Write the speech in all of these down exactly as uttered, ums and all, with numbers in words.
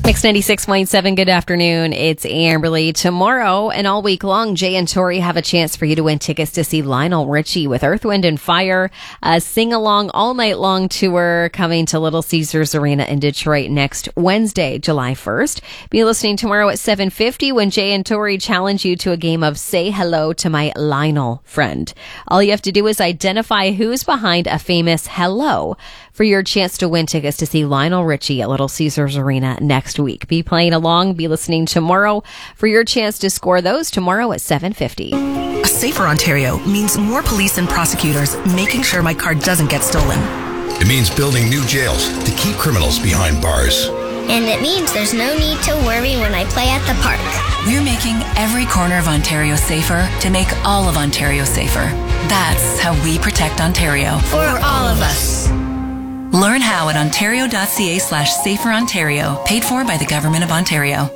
Mix ninety-six point seven, good afternoon. It's Amberly. Tomorrow and all week long, Jay and Tori have a chance for you to win tickets to see Lionel Richie with Earth, Wind and Fire. A sing-along all night long tour coming to Little Caesars Arena in Detroit next Wednesday, July first. Be listening tomorrow at seven fifty when Jay and Tori challenge you to a game of Say Hello to My Lionel Friend. All you have to do is identify who's behind a famous hello for your chance to win tickets to see Lionel Richie at Little Caesars Arena next week. Be playing along, be listening tomorrow for your chance to score those tomorrow at seven fifty. A safer Ontario means more police and prosecutors making sure my car doesn't get stolen. It means building new jails to keep criminals behind bars. And it means there's no need to worry when I play at the park. We're making every corner of Ontario safer to make all of Ontario safer. That's how we protect Ontario. For all of us. Learn how at ontario.ca slash safer Ontario. Paid for by the Government of Ontario.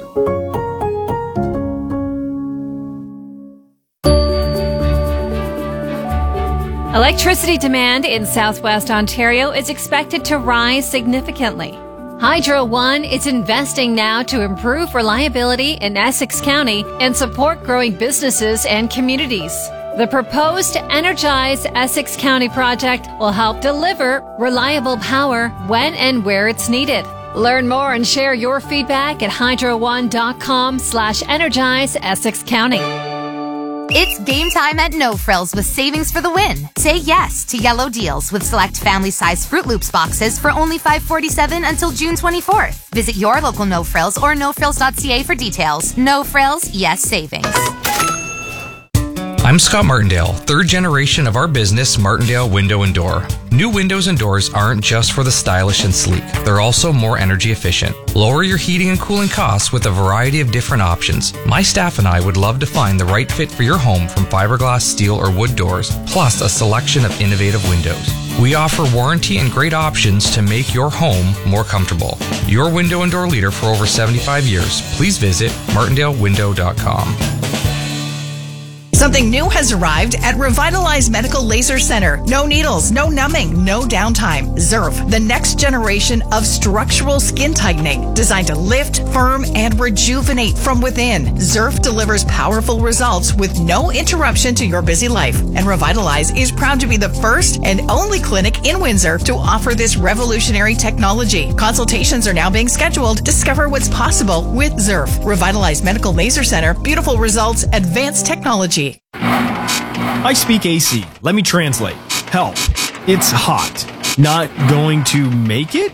Electricity demand in southwest Ontario is expected to rise significantly. Hydro One is investing now to improve reliability in Essex County and support growing businesses and communities. The proposed Energize Essex County project will help deliver reliable power when and where it's needed. Learn more and share your feedback at hydro one dot com slash energize Essex County. It's game time at No Frills with savings for the win. Say yes to yellow deals with select family-size Fruit Loops boxes for only five forty-seven until June twenty-fourth. Visit your local No Frills or no frills dot c a for details. No Frills, yes savings. I'm Scott Martindale, third generation of our business, Martindale Window and Door. New windows and doors aren't just for the stylish and sleek. They're also more energy efficient. Lower your heating and cooling costs with a variety of different options. My staff and I would love to find the right fit for your home from fiberglass, steel, or wood doors, plus a selection of innovative windows. We offer warranty and great options to make your home more comfortable. Your window and door leader for over seventy-five years. Please visit martindale window dot com. Something new has arrived at Revitalize Medical Laser Center. No needles, no numbing, no downtime. Zerf, the next generation of structural skin tightening, designed to lift, firm, and rejuvenate from within. Zerf delivers powerful results with no interruption to your busy life. And Revitalize is proud to be the first and only clinic in Windsor to offer this revolutionary technology. Consultations are now being scheduled. Discover what's possible with Zerf. Revitalize Medical Laser Center. Beautiful results, advanced technology. I speak A C. Let me translate. Help. It's hot. Not going to make it?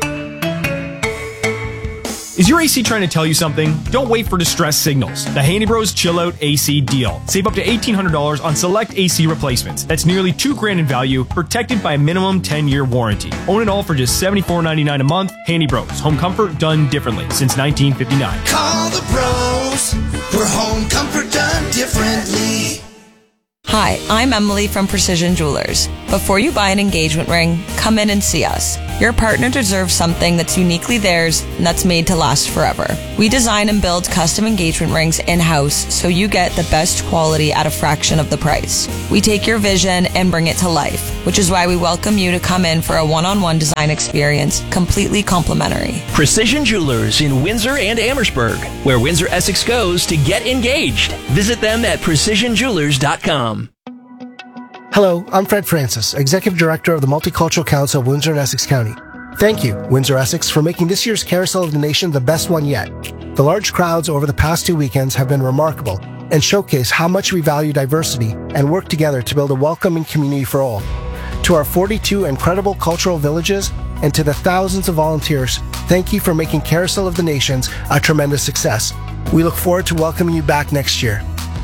Is your A C trying to tell you something? Don't wait for distress signals. The Handy Bros Chill Out A C deal. Save up to eighteen hundred dollars on select A C replacements. That's nearly two grand in value, protected by a minimum ten-year warranty. Own it all for just seventy-four ninety-nine a month. Handy Bros. Home comfort done differently since nineteen fifty-nine. Call the pros for home comfort done differently. Hi, I'm Emily from Precision Jewelers. Before you buy an engagement ring, come in and see us. Your partner deserves something that's uniquely theirs and that's made to last forever. We design and build custom engagement rings in-house so you get the best quality at a fraction of the price. We take your vision and bring it to life, which is why we welcome you to come in for a one-on-one design experience, completely complimentary. Precision Jewelers in Windsor and Amherstburg, where Windsor Essex goes to get engaged. Visit them at precision jewelers dot com. Hello, I'm Fred Francis, Executive Director of the Multicultural Council of Windsor and Essex County. Thank you, Windsor Essex, for making this year's Carousel of the Nation the best one yet. The large crowds over the past two weekends have been remarkable and showcase how much we value diversity and work together to build a welcoming community for all. To our forty-two incredible cultural villages and to the thousands of volunteers, thank you for making Carousel of the Nations a tremendous success. We look forward to welcoming you back next year.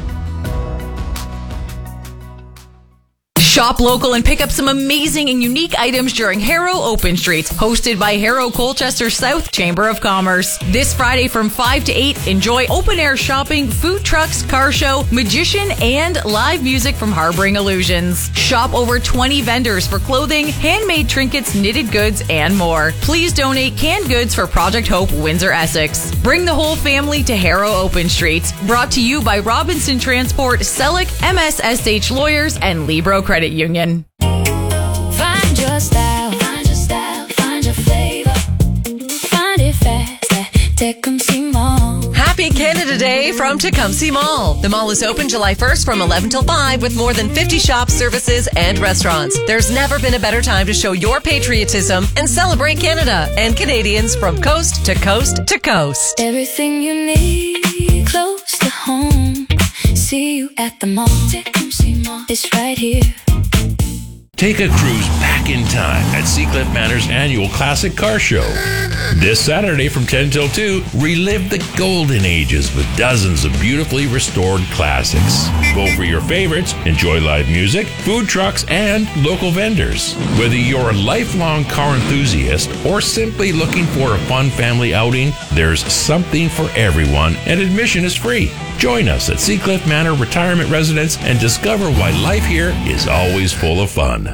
Shop local and pick up some amazing and unique items during Harrow Open Streets, hosted by Harrow Colchester South Chamber of Commerce. This Friday from five to eight, enjoy open-air shopping, food trucks, car show, magician, and live music from Harboring Illusions. Shop over twenty vendors for clothing, handmade trinkets, knitted goods, and more. Please donate canned goods for Project Hope Windsor Essex. Bring the whole family to Harrow Open Streets. Brought to you by Robinson Transport, Selleck, M S S H Lawyers, and Libro Credit Union. Find your style, find your style, find your flavor. Find it fast at Tecumseh Mall. Happy Canada Day from Tecumseh Mall. The mall is open July first from eleven till five with more than fifty shops, services, and restaurants. There's never been a better time to show your patriotism and celebrate Canada and Canadians from coast to coast to coast. Everything you need close to home. See you at the mall. Tecumseh Mall. It's right here. Take a cruise back in time at Seacliff Manor's annual Classic Car Show. This Saturday from ten till two, relive the golden ages with dozens of beautifully restored classics. Vote for your favorites, enjoy live music, food trucks, and local vendors. Whether you're a lifelong car enthusiast or simply looking for a fun family outing, there's something for everyone, and admission is free. Join us at Seacliff Manor Retirement Residence and discover why life here is always full of fun.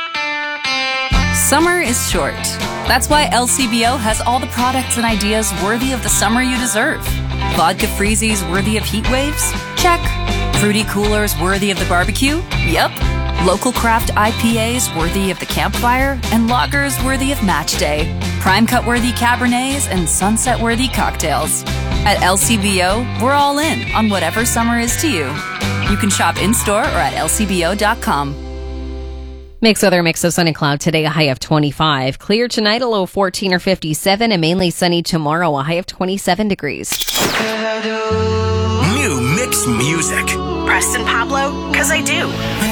Summer is short. That's why L C B O has all the products and ideas worthy of the summer you deserve. Vodka freezies worthy of heat waves? Check. Fruity coolers worthy of the barbecue? Yep. Local craft I P As worthy of the campfire? And lagers worthy of match day. Prime cut worthy Cabernets and sunset worthy cocktails. At L C B O, we're all in on whatever summer is to you. You can shop in-store or at L C B O dot com. Mix weather, mix of sun and cloud today, a high of twenty-five. Clear tonight, a low of fourteen or fifty-seven, and mainly sunny tomorrow, a high of twenty-seven degrees. New mixed music. Preston Pablo, 'cause I do.